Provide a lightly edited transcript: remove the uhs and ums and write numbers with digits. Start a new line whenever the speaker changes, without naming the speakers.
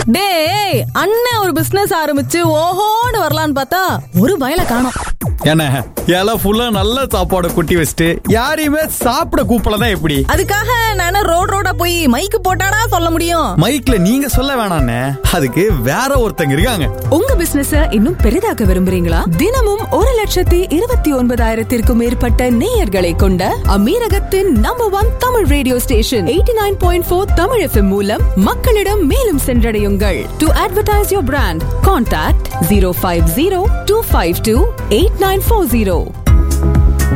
டேய், அண்ணன் ஒரு பிசினஸ் ஆரம்பிச்சு ஓஹோன்னு வரலான்னு பார்த்தா ஒரு பயல காணோம்.
என்ன எல்லாம் ஃபுல்லா நல்ல சாப்பாடு கொட்டி வச்சுட்டு யாரையுமே சாப்பிட கூப்பிடல எப்படி?
அதுக்காக நானே ரோடா போய் மைக்கு போட்டாடா சொல்ல முடியும்?
மைக்ல நீங்க சொல்ல வேணாண்ணே, அதுக்கு வேற ஒருத்தங்க இருக்காங்க.
உங்க பிசினஸ இன்னும் பெரிதாக்க விரும்புறீங்களா? தினமும் 1,29,000 மேற்பட்ட நேயர்களை கொண்ட அமீரகத்தின் number 1 Tamil radio station 89.4 Tamil FM மூலம் மக்களிடம் மேலும் சென்றடையுங்கள். To advertise your brand, contact 050-252-8940.